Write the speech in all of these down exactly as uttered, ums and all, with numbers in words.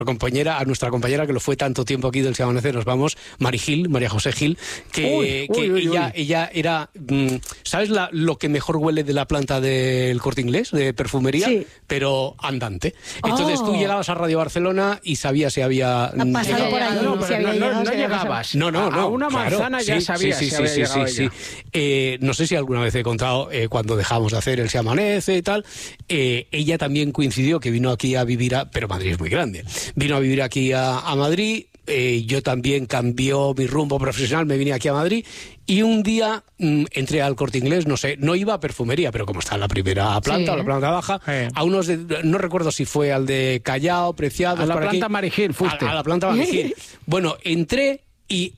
compañera, a nuestra compañera que lo fue tanto tiempo aquí del Se Amanece, nos vamos, Mari Gil, María José Gil, que, uy, que uy, uy, ella, uy. ella era, ¿sabes la, lo que mejor huele de la planta del Corte Inglés, de perfumería? Sí. Pero andante. Entonces Oh. tú llegabas a Radio Barcelona y sabías si había... Ha pasado llegado. por allí, No, no, si había no, llegado, no si había llegabas. No, no, no. A una claro, manzana ya sí, sabías sí, si sí, había sí, llegado sí, sí. ella. Eh, no sé si alguna vez he contado, eh, cuando dejamos de hacer el Se Amanece y tal, eh, ella también coincidió que vino aquí a vivir, a, pero Madrid es muy grande, vino a vivir aquí a, a Madrid, eh, yo también cambió mi rumbo profesional, me vine aquí a Madrid y un día mmm, entré al Corte Inglés, no sé, no iba a perfumería, pero como está en la primera planta Sí. o la planta baja, Sí. a unos de, no recuerdo si fue al de Callao, Preciados, A la por aquí. planta Mari Gil fuiste. A, a la planta Mari Gil. Bueno, entré y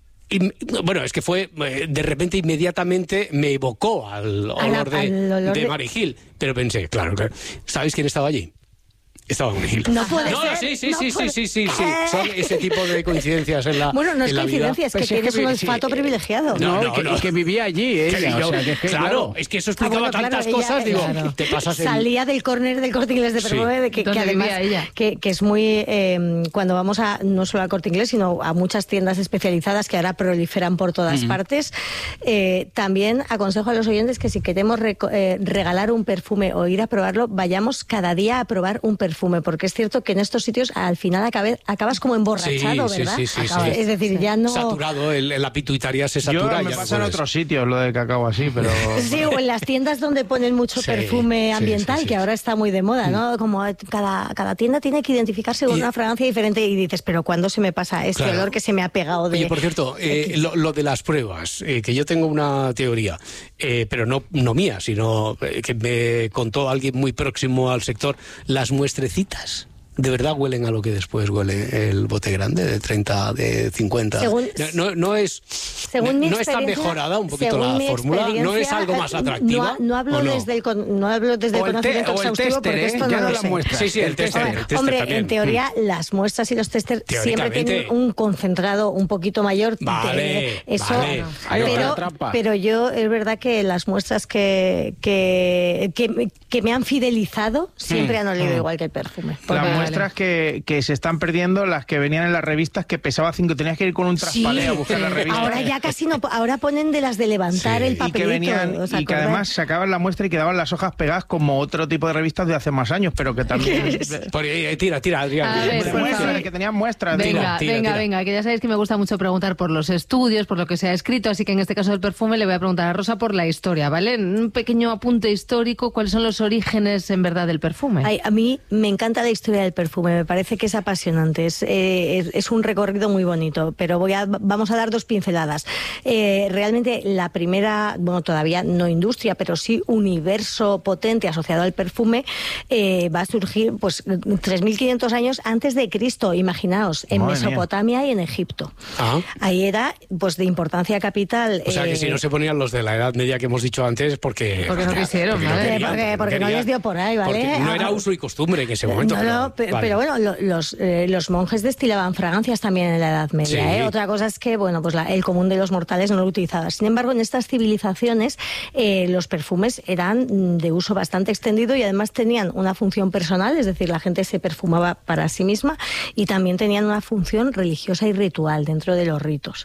Y, bueno, es que fue, eh, de repente, inmediatamente me evocó al A la- olor de, al olor de de- Mari Gil. Pero pensé, claro, claro, ¿sabéis quién estaba allí? Estaba Mari Gil. No puede no, ser, sí, sí, no sí, puede- sí, sí, sí, sí. Son ese tipo de coincidencias en la Bueno, no es en la vida. coincidencia, es que Pues es tienes que un vi- olfato sí, privilegiado. No, No, y, que, no. y que vivía allí Que ella. yo- o sea, que es que, claro, es que eso Ah, explicaba bueno, claro, tantas ella- cosas, digo, claro. te pasas en... Salía del córner del Corte Inglés de Sí. perfume, de que, que ¿Dónde además vivía ella? que, que es muy eh, cuando vamos a no solo al Corte Inglés, sino a muchas tiendas especializadas que ahora proliferan por todas partes. Eh, también aconsejo a los oyentes que si queremos reco- eh, regalar un perfume o ir a probarlo, vayamos cada día a probar un perfume, porque es cierto que en estos sitios al final acabe- acabas como emborrachado, Sí, sí, ¿verdad? sí, sí, Acabas- sí. Es decir, ya no... Saturado, el, la pituitaria se Yo satura. me ya pasa no en puedes. otros sitios lo de cacao así, pero... Sí, o en las tiendas donde ponen mucho Sí, perfume sí, ambiental, sí, sí. que ahora está muy de moda, ¿no? Como cada, cada tienda tiene que identificarse con Y- una fragancia diferente y dices, pero ¿cuándo se me pasa este Claro. olor que se me ha pegado de...? Oye, por cierto, eh, X? lo, lo de las pruebas, eh, que yo tengo una teoría, eh, pero no, no mía, sino eh, que me contó alguien muy próximo al sector, las muestrecitas. ¿De verdad huelen a lo que después huele el bote grande de treinta, de cincuenta? Según- no, no, no es... Según mi no está experiencia- mejorada un poquito según la mi fórmula, no es experiencia, algo más eh, atractiva. No, no hablo ¿o no? desde el, con- no hablo desde el O el te- conocimiento o el exhaustivo tester, porque ¿eh? esto Ya no no lo la sé. muestra. Sí, sí, el tester. Hombre, el tester hombre, también. en teoría las muestras y los testers siempre Teóricamente. tienen un concentrado un poquito mayor. de- Vale, eso, vale. Hay otra pero, trampa. pero yo es verdad que las muestras que, que, que, me- que me han fidelizado siempre han olido igual que el perfume. Las Vale. muestras que, que se están perdiendo, las que venían en las revistas, que pesaba cinco, tenías que ir con un traspalé a buscar la revista. Ahora ya casi no, ahora ponen de las de levantar Sí. el Y que y papelito. que venían ¿os y que acordáis? además sacaban la muestra y quedaban las hojas pegadas como otro tipo de revistas de hace más años, pero que también Por ahí, eh, tira, tira, Adrián. A ver, de sí, muestras, sí. que tenían muestras. Venga, Tira, tira, venga, tira. venga, que ya sabéis que me gusta mucho preguntar por los estudios, por lo que se ha escrito, así que en este caso del perfume le voy a preguntar a Rosa por la historia, ¿vale? Un pequeño apunte histórico, ¿cuáles son los orígenes en verdad del perfume? Ay, a mí me encanta la historia del perfume, me parece que es apasionante, es, eh, es, es un recorrido muy bonito, pero voy a, vamos a dar dos pinceladas. Eh, realmente la primera, bueno, todavía no industria, pero sí universo potente asociado al perfume, eh, va a surgir pues tres mil quinientos años antes de Cristo, imaginaos, en Madre mía. Mesopotamia y en Egipto. Ah. Ahí era pues de importancia capital. O sea, que eh, si no se ponían los de la Edad Media que hemos dicho antes, porque... Porque no quisieron, porque ¿vale? querían, Porque- porque no querían. les dio por ahí, ¿vale? Porque no Ah, era uso y costumbre en ese momento. No, no, pero, pe- vale. pero bueno, lo- los, eh, los monjes destilaban fragancias también en la Edad Media. Sí. ¿eh? Otra cosa es que, bueno, pues la- el común de los mortales no lo utilizaba. Sin embargo, en estas civilizaciones eh, los perfumes eran mm, de uso bastante extendido y además tenían una función personal, es decir, la gente se perfumaba para sí misma y también tenían una función religiosa y ritual dentro de los ritos.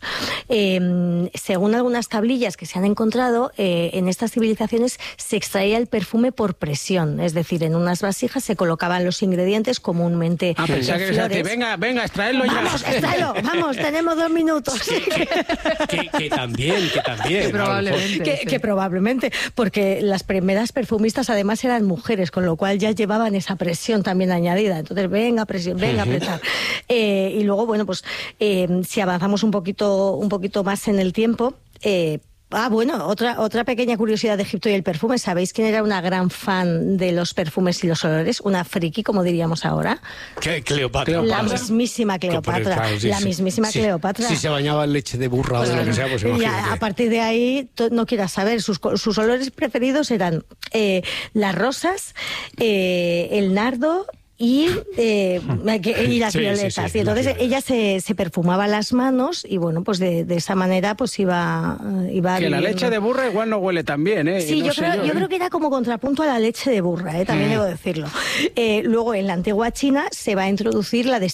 Eh, según algunas tablillas que se han encontrado, eh, en estas civilizaciones se extraía el perfume por presión, es decir, en unas vasijas se colocaban los ingredientes comúnmente Ah, pensaba de que ibas a decir, flores. venga, venga, extraedlo ya. Vamos, extráelo, vamos, tenemos dos minutos. Que, que también, que también. Que probablemente. que, sí. que probablemente, porque las primeras perfumistas además eran mujeres, con lo cual ya llevaban esa presión también añadida. Entonces, venga, presión, venga, apretar. Eh, y luego, bueno, pues eh, si avanzamos un poquito, un poquito más en el tiempo... Eh, Ah, bueno, otra, otra pequeña curiosidad de Egipto y el perfume. ¿Sabéis quién era una gran fan de los perfumes y los olores? Una friki, como diríamos ahora. Que- Cleopatra. La Vale. mismísima Cleopatra. Claro, sí, la sí. mismísima Sí, Cleopatra. Si se bañaba en leche de burra o de lo que sea, pues Y a, imagínate. a partir de ahí, to- no quieras saber, sus, co- sus olores preferidos eran eh, las rosas, eh, el nardo, y, eh, y las Sí, violetas. sí, sí, y entonces las violetas. ella se, se perfumaba las manos y bueno, pues de, de esa manera pues iba, iba Que la viviendo. leche de burra igual no huele tan bien, ¿eh? Sí, No yo, sé creo, yo, yo ¿eh? creo que era como contrapunto a la leche de burra, ¿eh? También Mm. debo decirlo. Eh, luego, en la antigua China se va a introducir la